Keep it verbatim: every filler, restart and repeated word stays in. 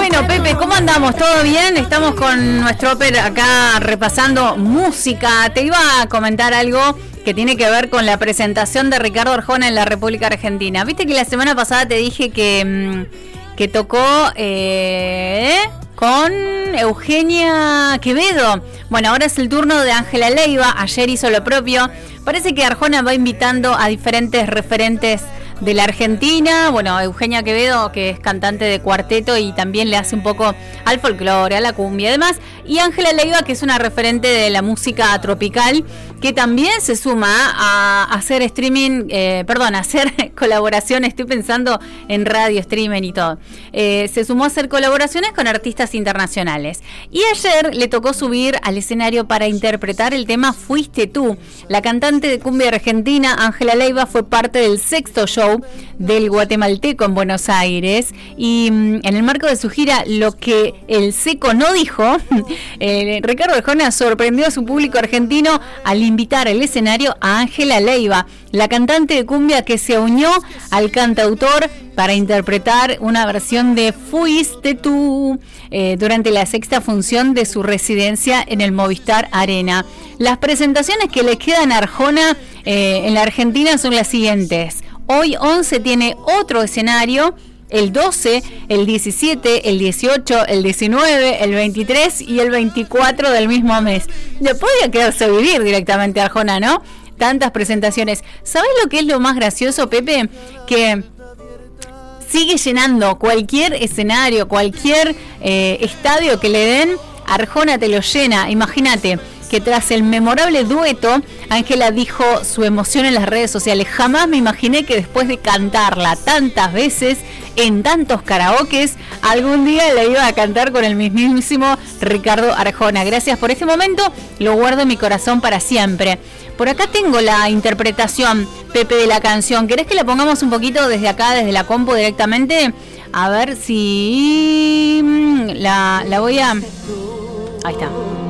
Bueno, Pepe, ¿cómo andamos? ¿Todo bien? Estamos con nuestro Oper acá repasando música. Te iba a comentar algo que tiene que ver con la presentación de Ricardo Arjona en la República Argentina. Viste que la semana pasada te dije que, que tocó eh, con Eugenia Quevedo. Bueno, ahora es el turno de Ángela Leiva. Ayer hizo lo propio. Parece que Arjona va invitando a diferentes referentes de la Argentina. Bueno, Eugenia Quevedo, que es cantante de cuarteto y también le hace un poco al folclore, a la cumbia y demás, y Ángela Leiva, que es una referente de la música tropical, que también se suma a hacer streaming, eh, perdón, a hacer colaboraciones. Estoy pensando en radio, streaming y todo. Eh, se sumó a hacer colaboraciones con artistas internacionales. Y ayer le tocó subir al escenario para interpretar el tema Fuiste Tú. La cantante de cumbia argentina, Ángela Leiva, fue parte del sexto show del guatemalteco en Buenos Aires, y en el marco de su gira Lo que el Seco no dijo, eh, Ricardo Arjona sorprendió a su público argentino al invitar al escenario a Ángela Leiva, la cantante de cumbia que se unió al cantautor para interpretar una versión de Fuiste Tú eh, durante la sexta función de su residencia en el Movistar Arena. Las presentaciones que le quedan a Arjona eh, en la Argentina son las siguientes. Hoy once tiene otro escenario, el doce, el diecisiete, el dieciocho, el diecinueve, el veintitrés y el veinticuatro del mismo mes. Le podía quedarse a vivir directamente Arjona, ¿no? Tantas presentaciones. ¿Sabés lo que es lo más gracioso, Pepe? Que sigue llenando cualquier escenario, cualquier eh, estadio que le den, Arjona te lo llena. Imagínate que tras el memorable dueto, Ángela dijo su emoción en las redes sociales. Jamás me imaginé que después de cantarla tantas veces, en tantos karaokes, algún día la iba a cantar con el mismísimo Ricardo Arjona. Gracias por este momento, lo guardo en mi corazón para siempre. Por acá tengo la interpretación, Pepe, de la canción. ¿Querés que la pongamos un poquito desde acá, desde la compu directamente? A ver si la, la voy a... Ahí está.